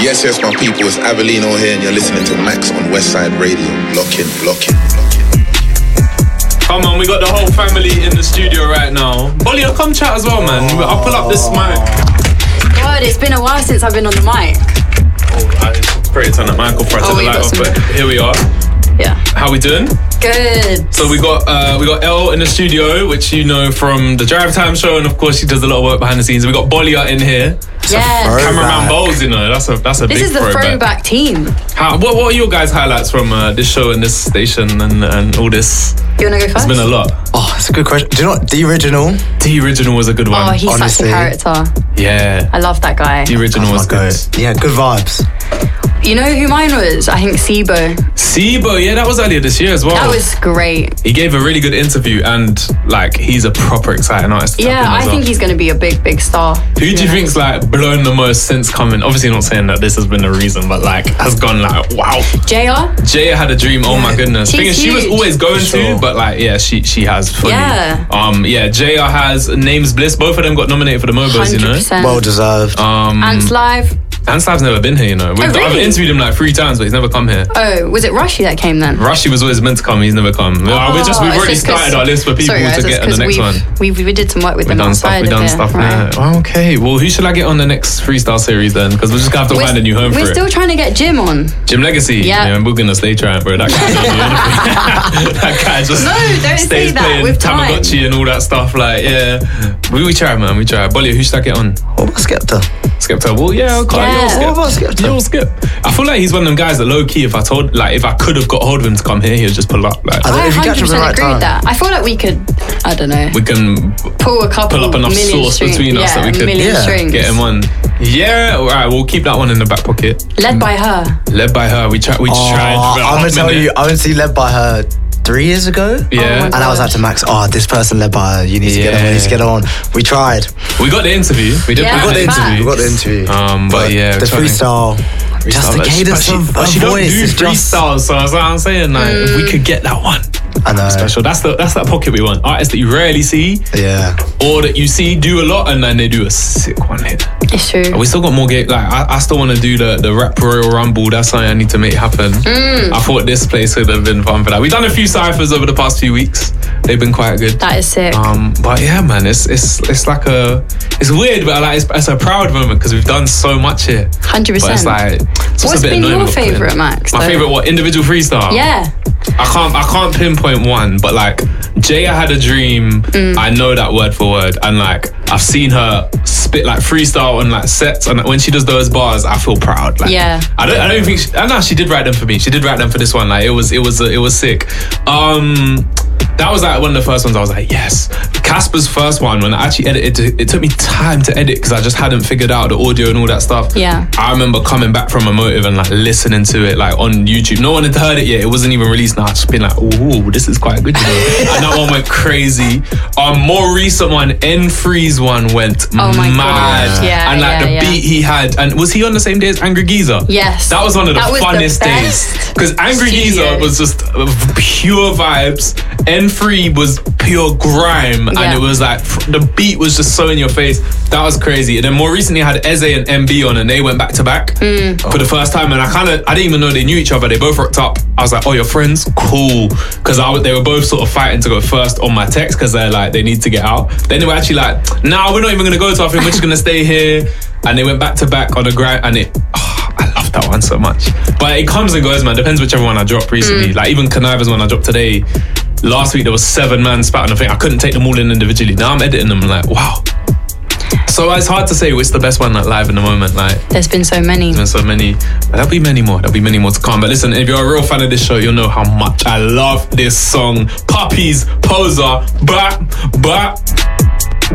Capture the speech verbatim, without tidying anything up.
Yes, yes, my people, it's Avellino here and you're listening to Max on Westside Radio. Lock in, lock in, lock in. Come on, we got the whole family in the studio right now. Bolly, come chat as well, man. I'll pull up this mic. God, it's been a while since I've been on the mic. Oh, I pray to turn that mic off, right, Oh, turn the light off, but here we are. Yeah. How we doing? Good. So we got uh, we got Elle in the studio, which you know from the Drive Time show, and of course she does a lot of work behind the scenes. We got Bollier in here. Yeah. Cameraman Bowles, you know, that's a that's a This big is the throwback. throwback team. How, what what are your guys' highlights from uh, this show and this station and and all this? You wanna go first? It's been a lot. Oh, it's a good question. Do you know what? The Original? The Original was a good one. Oh, he's honestly. such a character. Yeah. I love that guy. The Original Oh, was my good. God. Yeah, good vibes. You know who mine was? I think Sibo. Sibo, yeah, that was earlier this year as well. That was great. He gave a really good interview and like he's a proper exciting artist. to tap Yeah, in as I well. think he's going to be a big, big star. Who do you Yeah. think's like blown the most since coming? Obviously, not saying that this has been the reason, but like has gone like wow. J R? Jaya had a dream. Oh my goodness. She's Thing is, she was huge. always going For sure. to, but like yeah, she she has fully. Yeah. Um. Yeah. Jaya has Names Bliss. Both of them got nominated for the Mobos. one hundred You know. percent. Well deserved. Um. Ants Live. Anslav's never been here. You know. We've, Oh, really? I've interviewed him like three times, but he's never come here. Oh, was it Rushy that came then? Rushy was always meant to come. He's never come. Oh, we're just we've it's already just 'cause- started our list for people Sorry, guys, to it's get on the 'cause next we've, one. We've, we did some work with We've them done stuff. outside We've of done here. stuff. Right. Yeah. Okay. Well, who should I get on the next freestyle series then? Because we're just gonna have to We're, find a new home we're for still it. trying to get Jim on. Jim Legacy. Yeah. Yeah, we're gonna stay trying, bro. That guy don't do anything. That guy just No, don't stays say that. playing With time. Tamagotchi and all that stuff. Like, yeah, we, we try, man. We try. Bolly, who should I get on? What about Skepta? Skepta. Well, yeah, okay. Yeah. You'll skip. What about Skepta? You'll skip. I feel like he's one of them guys that low key. If I told, like, if I could have got hold of him to come here, he'd just pull up. Like, I don't know I if you catch him at the one hundred percent right agree time. with that. I feel like we could, I don't know, we can pull a couple pull up enough million sauce strings. between us yeah, that we a could million yeah, strings. get him on. Yeah, all right. We'll keep that one in the back pocket. Led by her. Led by her. We tried. We Oh, tried. for a I'm hot gonna tell minute. you, I went to see Led by Her three years ago. Yeah. Oh my And I was God. like to Max, oh, this person led by her, you need to get on, you need to get on. We tried. We got the interview. We did. Yeah, put We got the out Facts. interview. We got the interview. Um, but, yeah, the trying to- freestyle, just the But she- cadence but of she, but her she don't voice do is just. freestyle, so that's what I'm saying. Like, if we could get that one I know. special, that's the that's that pocket we want. Artists that you rarely see, Yeah. or that you see do a lot, and then they do a sick one hit. It's true. And we still got more game. Like I, I still want to do the the rap Royal Rumble. That's something I need to make happen. Mm. I thought this place would have been fun for that. We've done a few ciphers over the past few weeks. They've been quite good. That is sick. Um, but yeah, man, it's it's it's like a it's weird, but like it's, it's a proud moment because we've done so much here. one hundred But it's percent. like it's just What's a bit been annoying your what putting- favourite, Max, My though? favorite what individual freestyle? Yeah. I can't I can't pinpoint one, but like Jaya had a dream. Mm. I know that word for word, and like I've seen her spit like freestyle on like sets, and when she does those bars, I feel proud. Like, Yeah. I don't I don't think she, I know she did write them for me. She did write them for this one. Like it was it was it was sick. Um. That was like one of the first ones I was like, yes. Casper's first one, when I actually edited, it took me time to edit because I just hadn't figured out the audio and all that stuff. Yeah. I remember coming back from Emotive and like listening to it like on YouTube. No one had heard it yet. It wasn't even released. Now I've just been like, ooh, this is quite good, you know. And that one went crazy. Our more recent one, N Freeze one, went Oh my mad. gosh. Yeah, and like yeah, the yeah. beat he had, and was he on the same day as Angry Geezer? Yes. That was one of the That was the funnest days. best Because Angry studio. Geezer was just pure vibes. N Free was pure grime, and Yeah. it was like the beat was just so in your face. That was crazy. And then more recently, I had Eze and M B on, and they went back to back Mm. for the first time. And I kind of I didn't even know they knew each other. They both rocked up. I was like, "Oh, you're friends? Cool." Because I w- they were both sort of fighting to go first on my text because they're like they need to get out. Then they were actually like, "Nah, we're not even gonna go to our thing. We're just gonna stay here." And they went back to back on the grind, and it. Oh, I love that one so much. But it comes and goes, man. Depends whichever one I drop recently. Mm. Like even Conniver's one I dropped today. Last week there was seven man spat on the thing. I couldn't take them all in individually. Now I'm editing them and like, wow. So it's hard to say which the best one like live in the moment. Like There's been so many. there's so many. But there'll be many more. There'll be many more to come. But listen, if you're a real fan of this show, you'll know how much I love this song. Puppies, Poser, Bap, Bap.